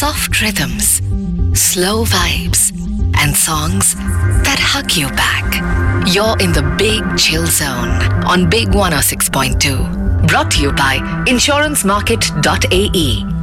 soft rhythms, slow vibes, and songs that hug you back. You're in the Big Chill Zone on Big 106.2. Brought to you by InsuranceMarket.ae.